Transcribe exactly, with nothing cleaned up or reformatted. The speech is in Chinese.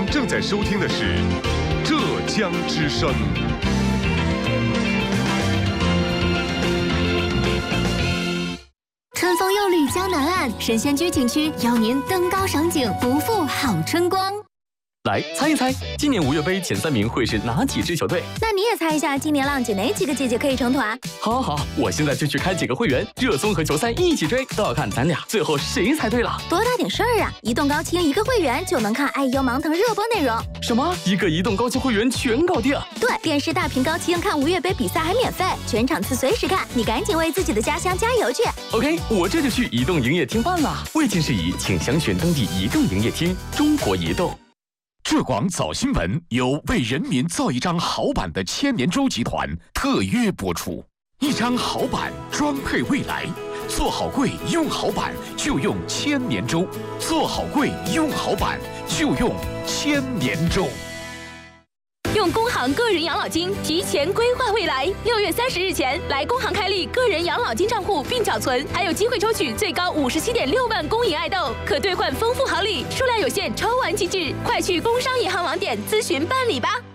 正在收听的是浙江之声。 春风又绿江南岸，神仙居景区邀您登高赏景，不负好春光。 来猜一猜，今年五月杯前三名会是哪几支球队？ 那你也猜一下，今年浪姐哪几个姐姐可以成团？ 好好好，我现在就去开几个会员，热综合球赛一起追，都要看咱俩最后谁猜对了。 多大点事儿啊！移动高清一个会员就能看爱优芒腾热播内容。 什么？一个移动高清会员全搞定？ 对，电视大屏高清看五月杯比赛还免费，全场次随时看，你赶紧为自己的家乡加油去。 OK， 我这就去移动营业厅办了。未经事宜，请详询当地移动营业厅。中国移动。 浙广早新闻由为人民造一张好版的千年舟集团特约播出，一张好版装配未来，做好柜用好版就用千年舟，做好柜用好版就用千年舟。 用工行个人养老金提前规划未来，六月三十日前来工行开立个人养老金账户并缴存，还有机会抽取最高五十七点六万公银爱豆，可兑换丰富好礼，数量有限，抽完即止，快去工商银行网点咨询办理吧。